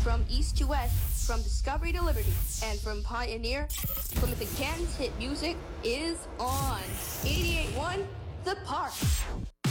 From east to west, from Discovery to Liberty, and from Pioneer, Plymouth and Canton's hit music is on 88.1 The Park.